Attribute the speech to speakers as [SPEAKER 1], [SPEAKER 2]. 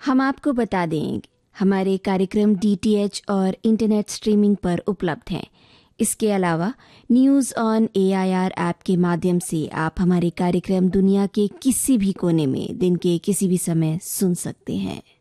[SPEAKER 1] हम आपको बता दें, हमारे कार्यक्रम DTH और इंटरनेट स्ट्रीमिंग पर उपलब्ध हैं। इसके अलावा न्यूज़ ऑन AIR ऐप के माध्यम से आप हमारे कार्यक्रम दुनिया के किसी भी कोने में दिन के किसी भी समय सुन सकते हैं।